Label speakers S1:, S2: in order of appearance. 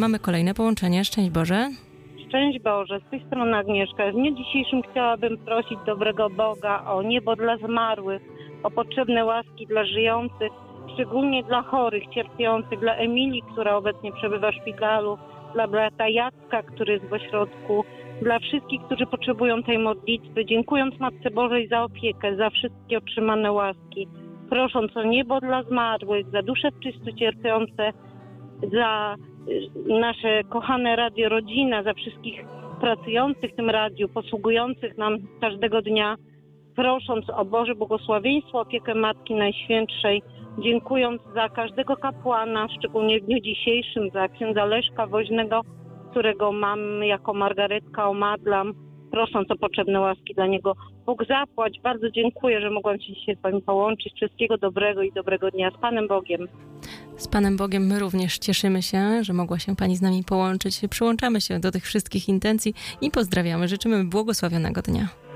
S1: mamy kolejne połączenie. Szczęść Boże.
S2: Szczęść Boże, z tej strony Agnieszka. W dniu dzisiejszym chciałabym prosić dobrego Boga o niebo dla zmarłych, o potrzebne łaski dla żyjących, szczególnie dla chorych, cierpiących, dla Emilii, która obecnie przebywa w szpitalu, dla brata Jacka, który jest w ośrodku, dla wszystkich, którzy potrzebują tej modlitwy, dziękując Matce Bożej za opiekę, za wszystkie otrzymane łaski, prosząc o niebo dla zmarłych, za dusze czysto cierpiące, za nasze kochane Radio Rodzina, za wszystkich pracujących w tym radiu, posługujących nam każdego dnia, prosząc o Boże błogosławieństwo, opiekę Matki Najświętszej, dziękując za każdego kapłana, szczególnie w dniu dzisiejszym, za księdza Leszka Woźnego, którego mam jako Margaretka omadlam, prosząc o potrzebne łaski dla niego. Bóg zapłać, bardzo dziękuję, że mogłam się dzisiaj z Wami połączyć. Wszystkiego dobrego i dobrego dnia. Z Panem Bogiem.
S1: Z Panem Bogiem my również cieszymy się, że mogła się Pani z nami połączyć. Przyłączamy się do tych wszystkich intencji i pozdrawiamy. Życzymy błogosławionego dnia.